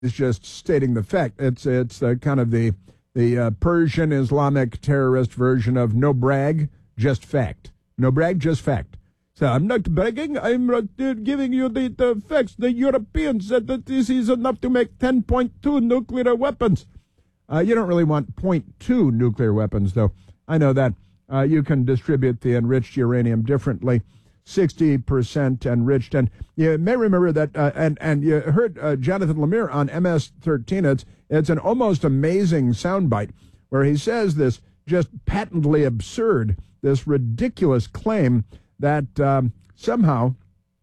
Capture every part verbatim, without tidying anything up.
is just stating the fact. It's it's uh, kind of the the uh, Persian Islamic terrorist version of no brag, just fact. No brag, just fact. So I'm not bragging. I'm uh, giving you the, the facts. The Europeans said that this is enough to make ten point two nuclear weapons. Uh, you don't really want point two nuclear weapons, though. I know that. Uh, you can distribute the enriched uranium differently, sixty percent enriched. And you may remember that, uh, and, and you heard uh, Jonathan Lemire on M S thirteen. It's, it's an almost amazing soundbite where he says this just patently absurd, this ridiculous claim that um, somehow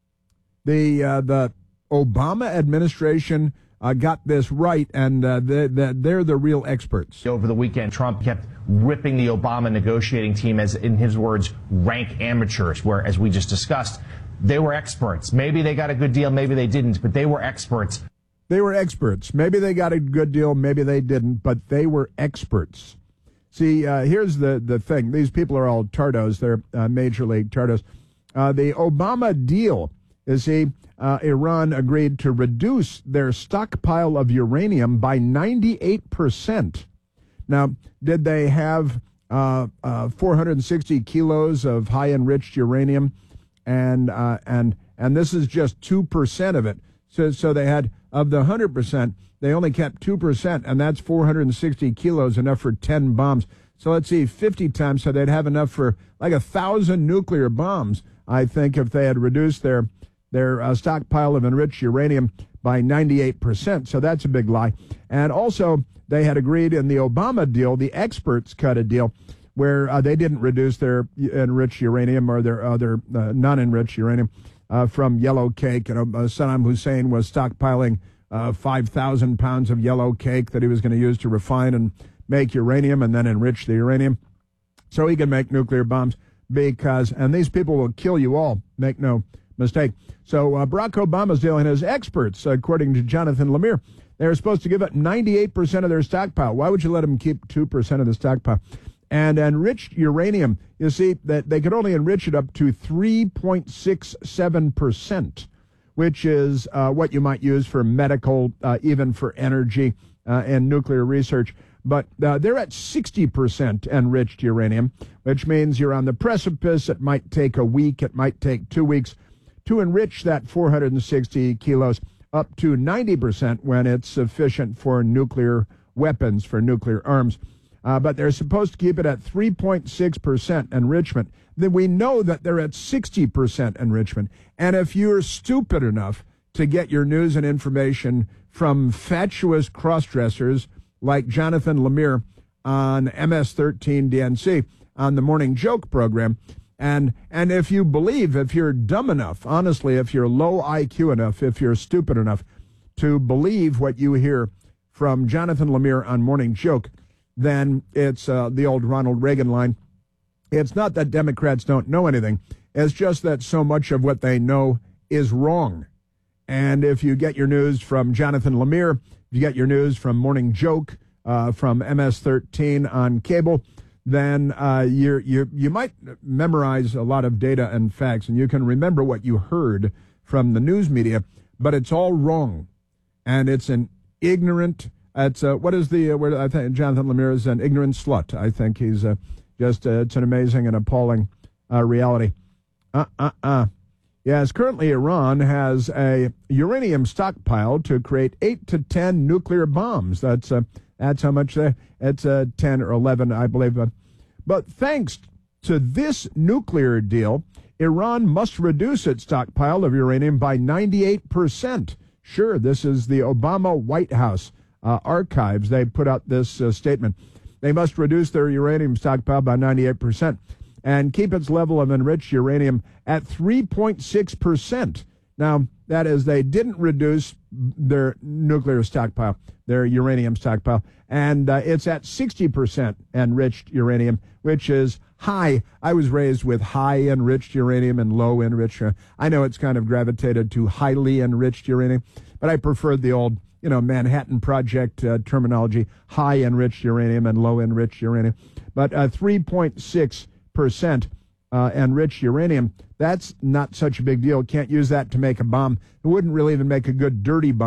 the uh, the Obama administration uh, got this right, and uh, the, the, they're the real experts. Over the weekend, Trump kept ripping the Obama negotiating team as, in his words, rank amateurs, where, as we just discussed, they were experts. Maybe they got a good deal, maybe they didn't, but they were experts. They were experts. Maybe they got a good deal, maybe they didn't, but they were experts. See, uh, here's the, the thing. These people are all tardos. They're uh, major league tardos. Uh, the Obama deal, you see, uh, Iran agreed to reduce their stockpile of uranium by ninety-eight percent. Now, did they have uh, uh, four hundred sixty kilos of high-enriched uranium? And uh, and and this is just two percent of it. So, so they had, of the one hundred percent, they only kept two percent, and that's four hundred sixty kilos, enough for ten bombs. So let's see, fifty times, so they'd have enough for like a thousand nuclear bombs, I think, if they had reduced their their uh, stockpile of enriched uranium by ninety-eight percent. So that's a big lie. And also, they had agreed in the Obama deal, the experts cut a deal where uh, they didn't reduce their enriched uranium or their other uh, non-enriched uranium uh, from yellow cake. You know, uh, Saddam Hussein was stockpiling uh, five thousand pounds of yellow cake that he was going to use to refine and make uranium and then enrich the uranium so he can make nuclear bombs. Because, and these people will kill you all, make no mistake. So uh, Barack Obama's deal, and his experts, according to Jonathan Lemire, they're supposed to give up ninety-eight percent of their stockpile. Why would you let them keep two percent of the stockpile? And enriched uranium, you see, that they could only enrich it up to three point six seven percent, which is uh, what you might use for medical, uh, even for energy uh, and nuclear research. But uh, they're at sixty percent enriched uranium, which means you're on the precipice. It might take a week. It might take two weeks to enrich that four hundred sixty kilos up to ninety percent when it's sufficient for nuclear weapons, for nuclear arms. Uh, but they're supposed to keep it at three point six percent enrichment. Then we know that they're at sixty percent enrichment. And if you're stupid enough to get your news and information from fatuous cross-dressers like Jonathan Lemire on M S thirteen D N C on the Morning Joke program, and and if you believe, if you're dumb enough, honestly, if you're low I Q enough, if you're stupid enough to believe what you hear from Jonathan Lemire on Morning Joke, then it's uh, the old Ronald Reagan line. It's not that Democrats don't know anything. It's just that so much of what they know is wrong. And if you get your news from Jonathan Lemire, if you get your news from Morning Joke, uh, from M S thirteen on cable, then uh, you're, you're, you might memorize a lot of data and facts, and you can remember what you heard from the news media, but it's all wrong. And it's an ignorant, it's uh, what is the, uh, where I think Jonathan Lemire is an ignorant slut. I think he's uh, just, uh, it's an amazing and appalling uh, reality. Uh-uh-uh. Yes, currently Iran has a uranium stockpile to create eight to ten nuclear bombs. That's uh, that's how much they, it's uh, ten or eleven, I believe. Uh, but thanks to this nuclear deal, Iran must reduce its stockpile of uranium by ninety-eight percent. Sure, this is the Obama White House uh, archives. They put out this uh, statement. They must reduce their uranium stockpile by ninety-eight percent. And keep its level of enriched uranium at three point six percent. Now, that is, they didn't reduce their nuclear stockpile, their uranium stockpile, and uh, it's at sixty percent enriched uranium, which is high. I was raised with high enriched uranium and low enriched. Uh, I know it's kind of gravitated to highly enriched uranium, but I preferred the old, you know, Manhattan Project uh, terminology, high enriched uranium and low enriched uranium. But uh, three point six percent uh, enriched uranium, that's not such a big deal. Can't use that to make a bomb. It wouldn't really even make a good dirty bomb.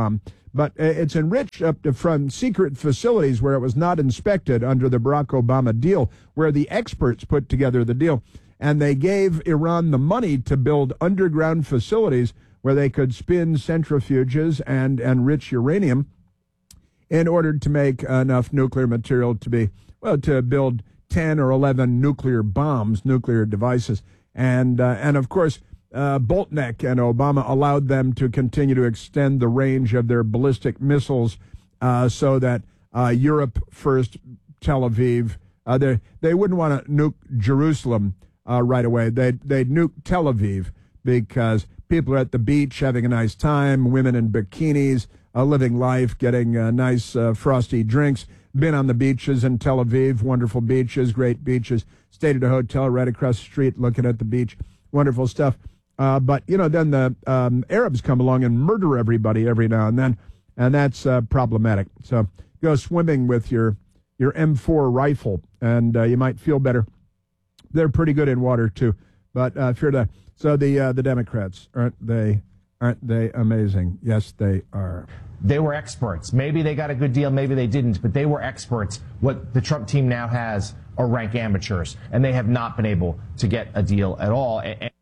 but it's enriched up to, from secret facilities where it was not inspected under the Barack Obama deal, where the experts put together the deal. And they gave Iran the money to build underground facilities where they could spin centrifuges and enrich uranium in order to make enough nuclear material to be, well, to build ten or eleven nuclear bombs, nuclear devices. And, uh, and of course, Uh, Boltneck and Obama allowed them to continue to extend the range of their ballistic missiles uh, so that uh, Europe first, Tel Aviv, uh, they they wouldn't want to nuke Jerusalem uh, right away. They'd, they'd nuke Tel Aviv because people are at the beach having a nice time, women in bikinis, uh, living life, getting uh, nice uh, frosty drinks. Been on the beaches in Tel Aviv, wonderful beaches, great beaches. Stayed at a hotel right across the street looking at the beach, wonderful stuff. Uh, but, you know, then the um, Arabs come along and murder everybody every now and then, and that's uh, problematic. So go swimming with your your M four rifle, and uh, you might feel better. They're pretty good in water, too. But uh, if you're the, so the, uh, the Democrats, aren't they, aren't they amazing? Yes, they are. They were experts. Maybe they got a good deal, maybe they didn't, but they were experts. What the Trump team now has are rank amateurs, and they have not been able to get a deal at all. And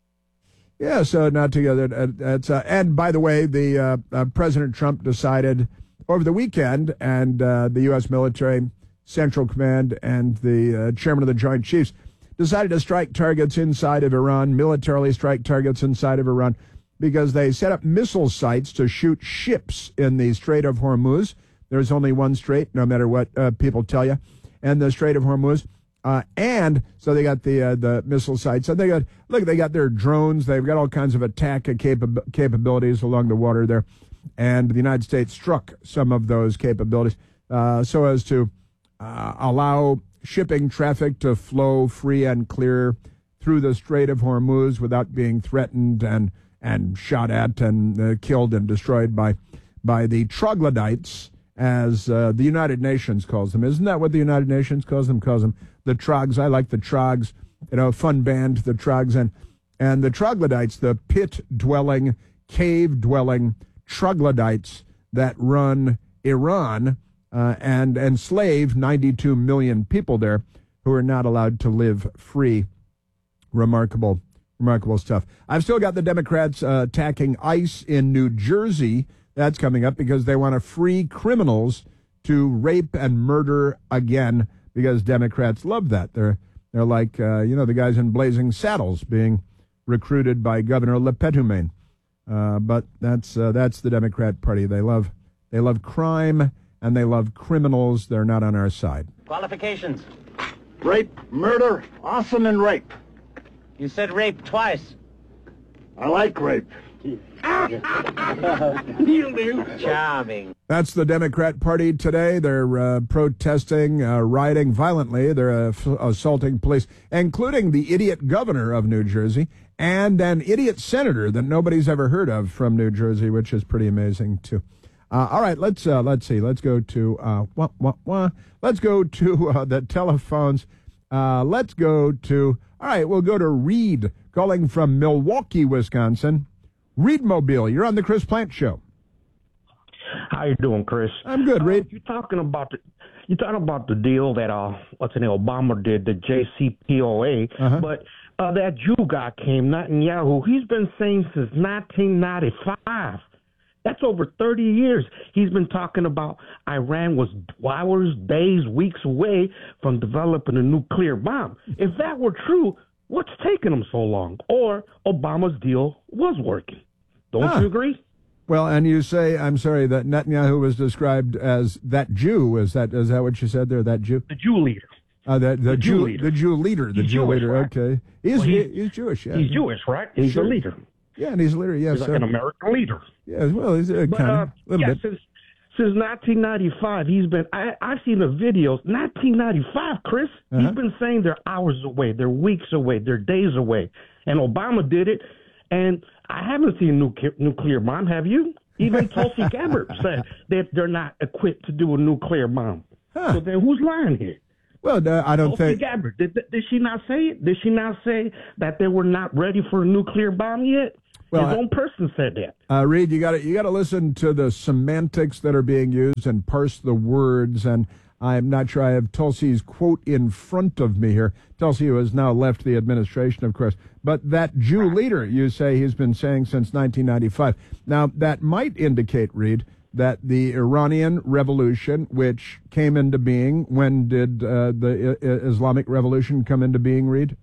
Yeah, so not together. It's, uh, and by the way, the uh, uh, President Trump decided over the weekend, and uh, the U S military, Central Command, and the uh, chairman of the Joint Chiefs decided to strike targets inside of Iran, militarily strike targets inside of Iran, because they set up missile sites to shoot ships in the Strait of Hormuz. There's only one strait, no matter what uh, people tell you, and the Strait of Hormuz. Uh, and so they got the uh, the missile sites. And they got, look, they got their drones. They've got all kinds of attack capab- capabilities along the water there. And the United States struck some of those capabilities uh, so as to uh, allow shipping traffic to flow free and clear through the Strait of Hormuz without being threatened and, and shot at and uh, killed and destroyed by, by the troglodytes, as uh, the United Nations calls them. Isn't that what the United Nations calls them? Calls them the Trogs. I like the Trogs, you know, fun band, the Trogs. And, and the troglodytes, the pit-dwelling, cave-dwelling troglodytes that run Iran uh, and enslave ninety-two million people there who are not allowed to live free. Remarkable, remarkable stuff. I've still got the Democrats uh, attacking ICE in New Jersey. That's coming up because they want to free criminals to rape and murder again, because Democrats love that. They're they're like, uh, you know, the guys in Blazing Saddles being recruited by Governor LePetumain. Uh, but that's uh, that's the Democrat Party. They love they love crime and they love criminals. They're not on our side. Qualifications. Rape, murder, arson, and rape. You said rape twice. I like rape. Charming. That's the Democrat Party today. They're uh, protesting, uh, rioting violently. They're uh, f- assaulting police, including the idiot governor of New Jersey and an idiot senator that nobody's ever heard of from New Jersey, which is pretty amazing too. Uh, all right, let's uh, let's see. Let's go to uh, wah, wah, wah. Let's go to uh, the telephones. Uh, let's go to. All right, we'll go to Reed calling from Milwaukee, Wisconsin. Reed Mobile, you're on the Chris Plant Show. How you doing, Chris? I'm good, Reed. Uh, you're talking about the you're talking about the deal that uh what's the name Obama did, the J C P O A, Uh-huh. but uh, that Jew guy came, Netanyahu. He's been saying since nineteen ninety-five. That's over thirty years. He's been talking about Iran was hours, days, weeks away from developing a nuclear bomb. If that were true, what's taking them so long? Or Obama's deal was working. Don't Huh. you agree? Well, and you say, I'm sorry, that Netanyahu was described as that Jew. Is that is that what you said there, that Jew? The Jew leader. Uh, that, the, The Jew, Jew leader. The Jew leader. The He's Jew Jewish, leader, right? okay. He's, Well, he's- he's Jewish, yeah. He's Jewish, right? He's Sure. a leader. Yeah, and he's a leader, yes. He's like sir. an American leader. Yeah, well, he's a But, kind uh, of, a little yeah, bit. since, since nineteen ninety-five, he's been, I, I've seen the videos. nineteen ninety-five, Chris, Uh-huh. he's been saying they're hours away, they're weeks away, they're days away. And Obama did it. And I haven't seen a nuclear, nuclear bomb, have you? Even Tulsi Gabbard said that they're not equipped to do a nuclear bomb. Huh. So then who's lying here? Well, no, I don't Tulsi think. Gabbard, did, did she not say it? Did she not say that they were not ready for a nuclear bomb yet? Well, His own person said that. Uh, Reed, you got to you got to listen to the semantics that are being used and parse the words. And I'm not sure I have Tulsi's quote in front of me here. Tulsi, who has now left the administration, of course. But that Jew leader, you say he's been saying since nineteen ninety-five. Now, that might indicate, Reed, that the Iranian Revolution, which came into being, when did uh, the I- Islamic Revolution come into being, Reed?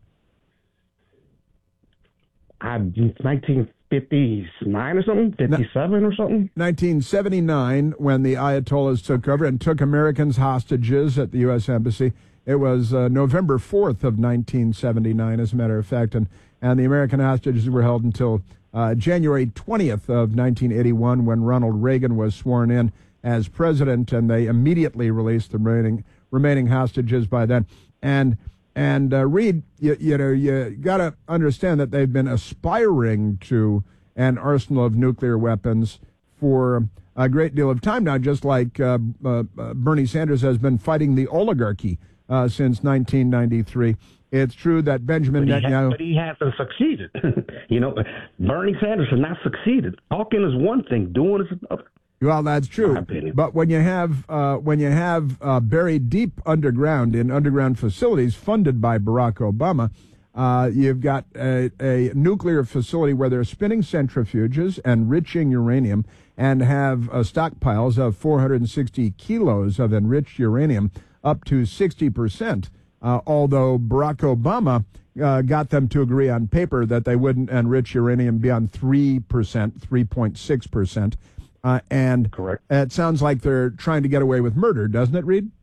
I, nineteen fifty-nine or something, fifty-seven or something. nineteen seventy-nine, when the Ayatollahs took over and took Americans hostages at the U S Embassy. It was uh, November fourth of nineteen seventy-nine, as a matter of fact, and, and the American hostages were held until uh, January twentieth of nineteen eighty-one, when Ronald Reagan was sworn in as president, and they immediately released the remaining, remaining hostages by then. And And uh, Reed, you, you know, you got to understand that they've been aspiring to an arsenal of nuclear weapons for a great deal of time now, just like uh, uh, Bernie Sanders has been fighting the oligarchy uh, since nineteen ninety-three. It's true that Benjamin But he, Netanyahu... ha- but he hasn't succeeded. You know, Bernie Sanders has not succeeded. Talking is one thing, doing is another. Well, that's true. But when you have uh, when you have uh, buried deep underground in underground facilities funded by Barack Obama, uh, you've got a, a nuclear facility where they're spinning centrifuges, enriching uranium, and have uh, stockpiles of four hundred sixty kilos of enriched uranium, up to sixty percent. Uh, although Barack Obama uh, got them to agree on paper that they wouldn't enrich uranium beyond three percent, three point six percent. Uh, and Correct. It sounds like they're trying to get away with murder, doesn't it, Reed?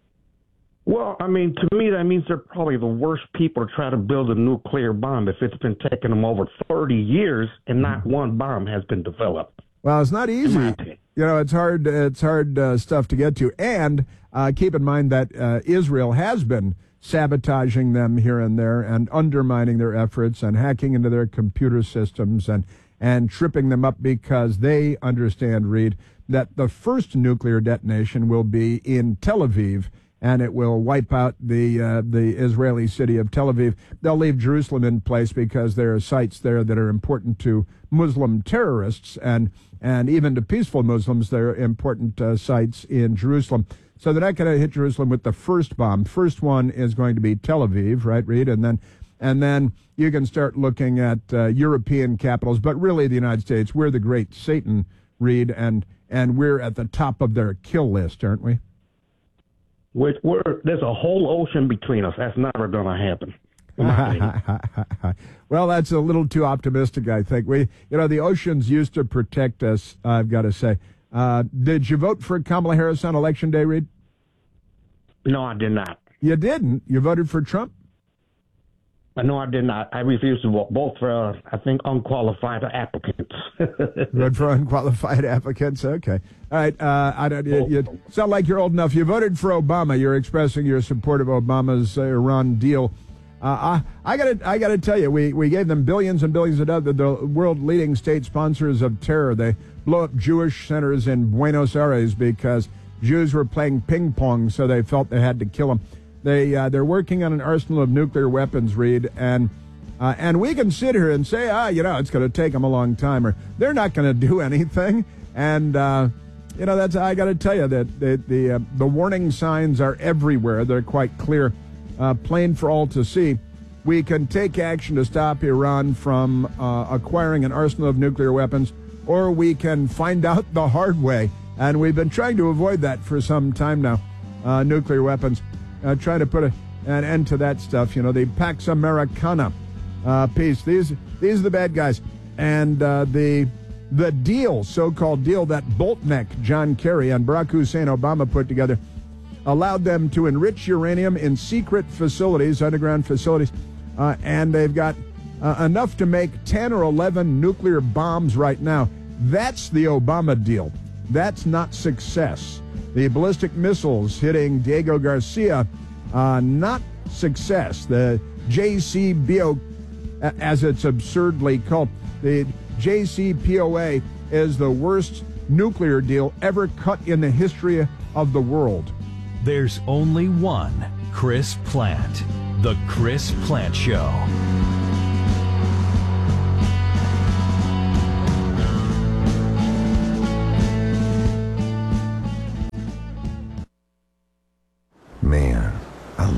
Well, I mean, to me, that means they're probably the worst people to try to build a nuclear bomb if it's been taking them over thirty years and not one bomb has been developed. Well, it's not easy. You know, it's hard. It's hard uh, stuff to get to. And uh, keep in mind that uh, Israel has been sabotaging them here and there and undermining their efforts and hacking into their computer systems and and tripping them up, because they understand, Reed, that the first nuclear detonation will be in Tel Aviv, and it will wipe out the uh, the Israeli city of Tel Aviv. They'll leave Jerusalem in place because there are sites there that are important to Muslim terrorists, and and even to peaceful Muslims. There are important uh, sites in Jerusalem. So they're not going to hit Jerusalem with the first bomb. First one is going to be Tel Aviv, right, Reed? And then And then you can start looking at uh, European capitals, but really the United States. We're the great Satan, Reed, and and we're at the top of their kill list, aren't we? We're, we're, there's a whole ocean between us. That's never going to happen. Well, that's a little too optimistic, I think. We, you know, the oceans used to protect us, I've got to say. Uh, did you vote for Kamala Harris on Election Day, Reed? No, I did not. You didn't? You voted for Trump? No, I did not. I refused to vote, both for, uh, I think, unqualified applicants. Vote for unqualified applicants? Okay. All right. Uh, I don't, you, you sound like you're old enough. You voted for Obama. You're expressing your support of Obama's uh, Iran deal. Uh, I, I gotta, I gotta tell you, we, we gave them billions and billions of dollars. The world leading state sponsors of terror. They blow up Jewish centers in Buenos Aires because Jews were playing ping pong, so they felt they had to kill them. They uh, they're working on an arsenal of nuclear weapons, Reed, and uh, and we can sit here and say, ah, you know, it's going to take them a long time, or they're not going to do anything. And uh, you know, that's I got to tell you that the the, uh, the warning signs are everywhere. They're quite clear, uh, plain for all to see. We can take action to stop Iran from uh, acquiring an arsenal of nuclear weapons, or we can find out the hard way. And we've been trying to avoid that for some time now. Uh, nuclear weapons. Uh, trying to put a, an end to that stuff, you know, the Pax Americana uh, piece. These these are the bad guys. And uh, the the deal, so-called deal that Boltneck, John Kerry, and Barack Hussein Obama put together allowed them to enrich uranium in secret facilities, underground facilities, uh, and they've got uh, enough to make ten or eleven nuclear bombs right now. That's the Obama deal. That's not success. The ballistic missiles hitting Diego Garcia, uh, not success. The J C P O, as it's absurdly called, the J C P O A is the worst nuclear deal ever cut in the history of the world. There's only one Chris Plante. The Chris Plante Show.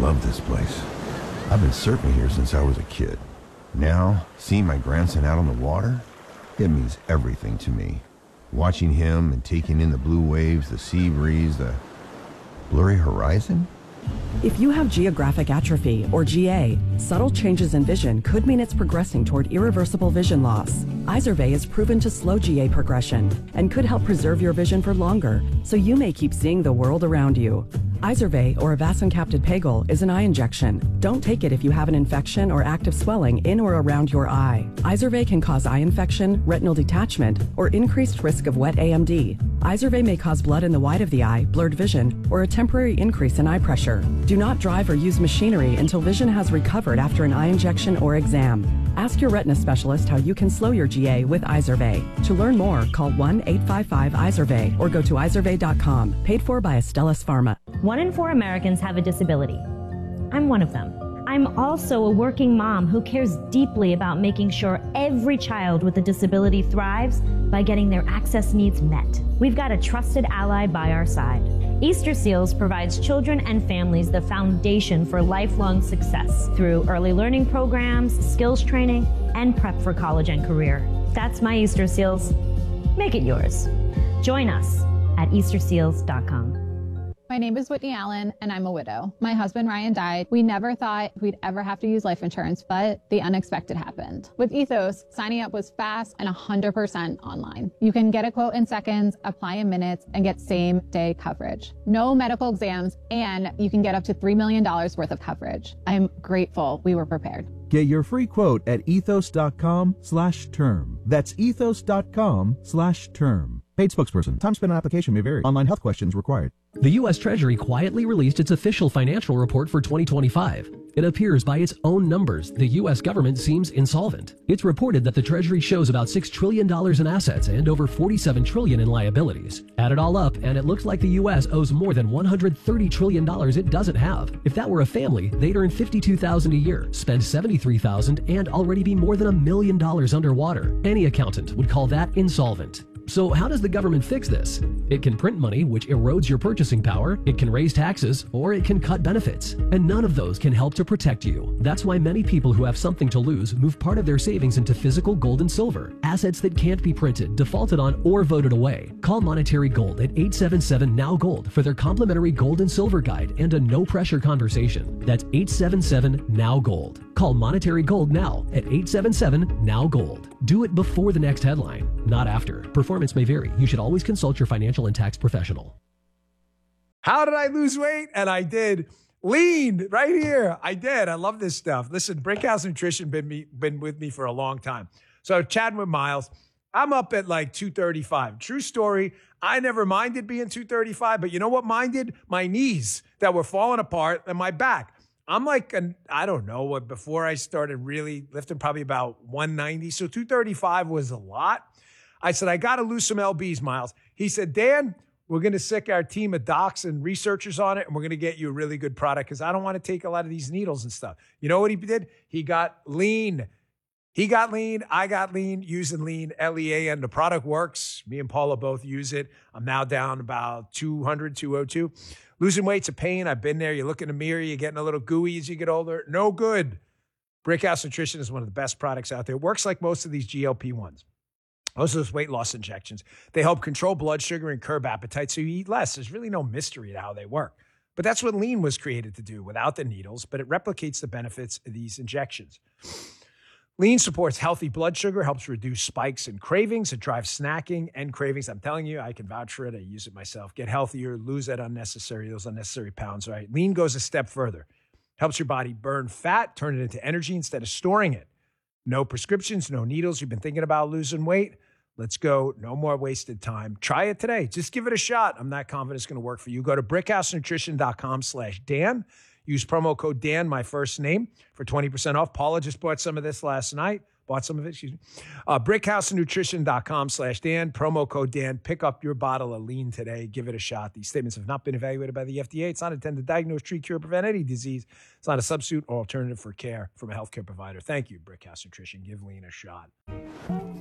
love this place. I've been surfing here since I was a kid. Now, seeing my grandson out on the water, it means everything to me. Watching him and taking in the blue waves, the sea breeze, the blurry horizon. If you have geographic atrophy, or G A, subtle changes in vision could mean it's progressing toward irreversible vision loss. Izervay is proven to slow G A progression and could help preserve your vision for longer, so you may keep seeing the world around you. Izervay, or avacincaptad pegol, is an eye injection. Don't take it if you have an infection or active swelling in or around your eye. Izervay can cause eye infection, retinal detachment, or increased risk of wet A M D. Izervay may cause blood in the white of the eye, blurred vision, or a temporary increase in eye pressure. Do not drive or use machinery until vision has recovered after an eye injection or exam. Ask your retina specialist how you can slow your G A with Izervay. To learn more, call one eight five five Izervay or go to izervay dot com. Paid for by Astellas Pharma. One in four Americans have a disability. I'm one of them. I'm also a working mom who cares deeply about making sure every child with a disability thrives by getting their access needs met. We've got a trusted ally by our side. Easter Seals provides children and families the foundation for lifelong success through early learning programs, skills training, and prep for college and career. That's my Easter Seals. Make it yours. Join us at easter seals dot com. My name is Whitney Allen, and I'm a widow. My husband, Ryan, died. We never thought we'd ever have to use life insurance, but the unexpected happened. With Ethos, signing up was fast and one hundred percent online. You can get a quote in seconds, apply in minutes, and get same-day coverage. No medical exams, and you can get up to three million dollars worth of coverage. I'm grateful we were prepared. Get your free quote at ethos dot com slash term. That's ethos dot com slash term. Paid spokesperson. Time spent on application may vary. Online health questions required. The U S Treasury quietly released its official financial report for twenty twenty-five. It appears by its own numbers, the U S government seems insolvent. It's reported that the Treasury shows about six trillion dollars in assets and over forty-seven trillion dollars in liabilities. Add it all up, and it looks like the U S owes more than one hundred thirty trillion dollars it doesn't have. If that were a family, they'd earn fifty-two thousand dollars a year, spend seventy-three thousand dollars, and already be more than a million dollars underwater. Any accountant would call that insolvent. So how does the government fix this? It can print money, which erodes your purchasing power, it can raise taxes, or it can cut benefits. And none of those can help to protect you. That's why many people who have something to lose move part of their savings into physical gold and silver, assets that can't be printed, defaulted on, or voted away. Call Monetary Gold at eight seven seven N O W Gold for their complimentary gold and silver guide and a no-pressure conversation. That's eight seven seven N O W Gold. Call Monetary Gold now at eight seven seven N O W Gold. Do it before the next headline, not after. Performance may vary. You should always consult your financial and tax professional. How did I lose weight? And I did. Lean right here. I did. I love this stuff. Listen, Brickhouse Nutrition been me been with me for a long time. So chatting with Miles, I'm up at like two thirty-five. True story. I never minded being two thirty-five, but you know what minded? My knees that were falling apart and my back. I'm like, an, I don't know, what before I started really lifting, probably about one ninety. So two thirty-five was a lot. I said, I got to lose some L Bs, Miles. He said, Dan, we're going to sick our team of docs and researchers on it, and we're going to get you a really good product because I don't want to take a lot of these needles and stuff. You know what he did? He got lean. He got lean. I got lean using lean, L E A N. The product works. Me and Paula both use it. I'm now down about two hundred, two oh two. Losing weight's a pain. I've been there. You look in the mirror, you're getting a little gooey as you get older. No good. Brickhouse Nutrition is one of the best products out there. It works like most of these G L P ones. Most of those weight loss injections. They help control blood sugar and curb appetite so you eat less. There's really no mystery to how they work. But that's what lean was created to do without the needles, but it replicates the benefits of these injections. Lean supports healthy blood sugar, helps reduce spikes and cravings. It drives snacking and cravings. I'm telling you, I can vouch for it. I use it myself. Get healthier, lose that unnecessary, those unnecessary pounds, right? Lean goes a step further. Helps your body burn fat, turn it into energy instead of storing it. No prescriptions, no needles. You've been thinking about losing weight? Let's go. No more wasted time. Try it today. Just give it a shot. I'm not confident it's going to work for you. Go to brickhouse nutrition dot com slash Dan. Use promo code Dan, my first name, for twenty percent off. Paula just bought some of this last night. Bought some of it, excuse me. Uh, brickhouse nutrition dot com slash Dan. Promo code Dan. Pick up your bottle of lean today. Give it a shot. These statements have not been evaluated by the F D A. It's not intended to diagnose, treat, cure, prevent any disease. It's not a substitute or alternative for care from a healthcare provider. Thank you, Brickhouse Nutrition. Give lean a shot.